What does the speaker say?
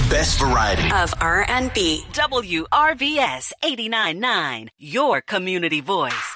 best variety of R&B. WRVS 89.9, your community voice.